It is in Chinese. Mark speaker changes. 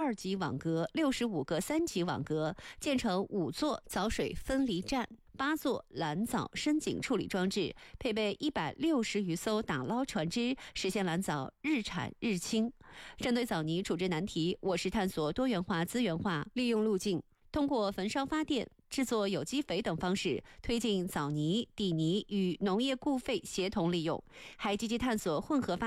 Speaker 1: 2级网格、65个3级网格，建成5座藻水分离站、8座蓝藻深井处理装置，配备160余艘打捞船只，实现蓝藻日产日清。针对藻泥处置难题，我市探索多元化资源化利用路径，通过焚烧发电、制作有机肥等方式，推进藻泥、底泥与农业固废协同利用，还积极探索混合发